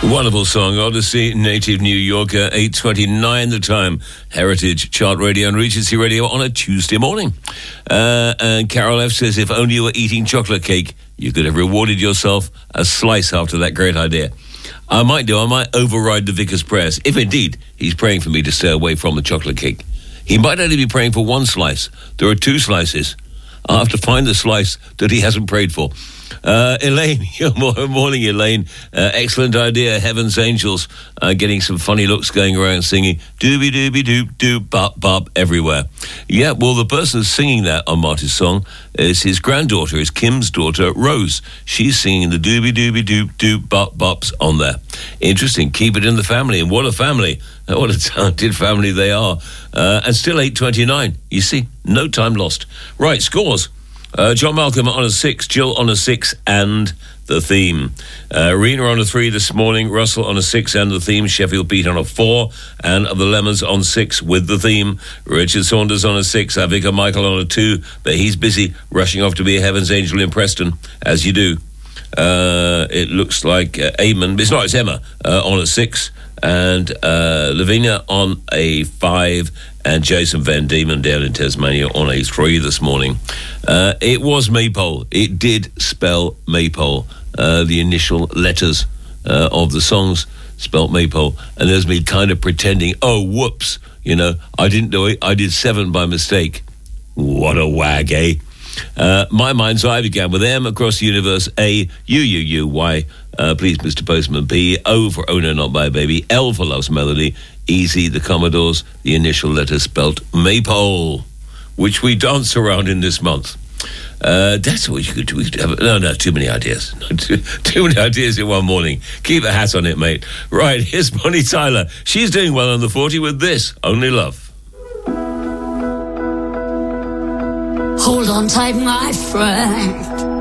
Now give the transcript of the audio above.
Wonderful song, Odyssey, native New Yorker, 8:29 the time, Heritage Chart Radio and Regency Radio on a Tuesday morning. And Carol F. says, if only you were eating chocolate cake, you could have rewarded yourself a slice after that great idea. I might override the vicar's prayers, if indeed he's praying for me to stay away from the chocolate cake. He might only be praying for one slice. There are two slices. I'll have to find the slice that he hasn't prayed for. Elaine, morning, Elaine. Excellent idea. Heaven's Angels getting some funny looks going around singing dooby dooby doop doop bop bop everywhere. Yeah, well, the person singing that on Marty's song is his granddaughter, is Kim's daughter, Rose. She's singing the dooby dooby doop doop bop bops on there. Interesting. Keep it in the family. And what a family. What a talented family they are. And still 8:29. You see, no time lost. Right, scores. John Malcolm on a 6, Jill on a 6 and the theme. Rena on a 3 this morning, Russell on a 6 and the theme, Sheffield Pete on a 4 and the Lemons on 6 with the theme, Richard Saunders on a 6, our Vicar Michael on a 2, but he's busy rushing off to be a Heaven's Angel in Preston, as you do. It looks like Eamon, it's Emma on a 6 and Lavinia on a 5 and Jason Van Diemen down in Tasmania on a 3 this morning. It was Maypole. It did spell Maypole. The initial letters of the songs spelt Maypole. And there's me kind of pretending, oh, whoops, I didn't do it. I did 7 by mistake. What a wag, eh? My Mind's Eye began with M, across the universe, A, U, Y, please, Mr. Postman, P, O for Oh No Not My Baby, L for Love's Melody, Easy, the Commodores, the initial letter spelt Maypole, which we dance around in this month. That's what you could do. We could have, no, too many ideas. Too many ideas in one morning. Keep a hat on it, mate. Right, here's Bonnie Tyler. She's doing well on the 40 with this, Only Love. Hold on tight, my friend.